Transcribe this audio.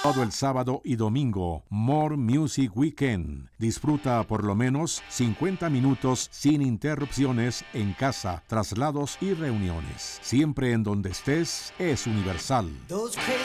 Todo el sábado y domingo, More Music Weekend. Disfruta por lo menos 50 minutos sin interrupciones en casa, traslados y reuniones. Siempre en donde estés, es Universal.